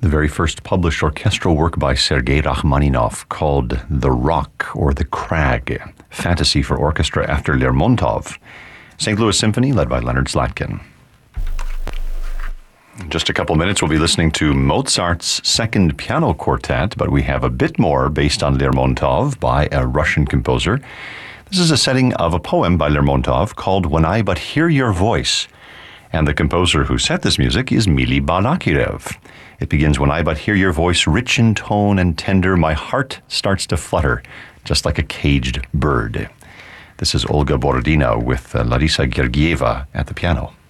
the very first published orchestral work by Sergei Rachmaninoff called The Rock or The Crag, Fantasy for Orchestra after Lermontov. St. Louis Symphony led by Leonard Slatkin. In just a couple minutes, we'll be listening to Mozart's Second Piano Quartet, but we have a bit more based on Lermontov by a Russian composer. This is a setting of a poem by Lermontov called When I But Hear Your Voice, and the composer who set this music is Mili Balakirev. It begins, when I but hear your voice, rich in tone and tender, my heart starts to flutter, just like a caged bird. This is Olga Borodina with Larisa Gergieva at the piano.